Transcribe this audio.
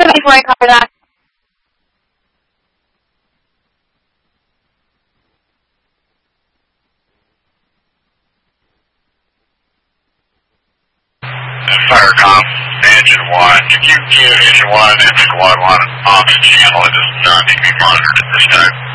74, copy that. Firecom, engine 1. Can you give engine 1 and squad 1 on the channel? It does not need to be monitored at this time.